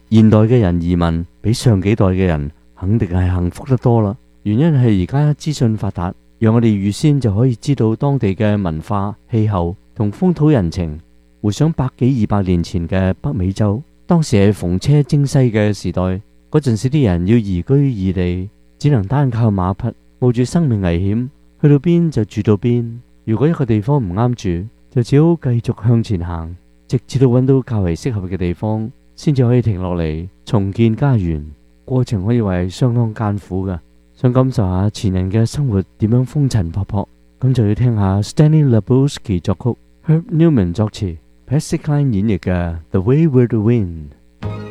現代嘅人移民比上幾代嘅人肯定係幸福得多啦。原因係而家資訊發達，讓我哋預先就可以知道當地嘅文化、氣候同風土人情。回想百幾200年前嘅北美洲，當時係逢車徵西嘅時代，嗰陣時啲人要移居異地，只能單靠馬匹，冒住生命危險，去到邊就住到邊。如果一個地方唔啱住，就只好繼續向前行，直至到揾到較為適合嘅地方，先至可以停落嚟重建家園。過程可以話係相當艱苦㗎。想感受下前人嘅生活點樣風塵僕僕，咁就要聽下 Stanley Lebowski 作曲，Herb Newman 作詞，Patsy Cline 演繹嘅《The Wayward Wind》。